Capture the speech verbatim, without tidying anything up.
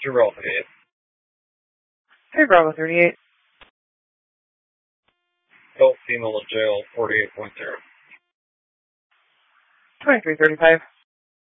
your Bravo thirty-eight. Hey, Bravo thirty-eight. Adult female to jail, forty-eight point zero. twenty-three thirty-five.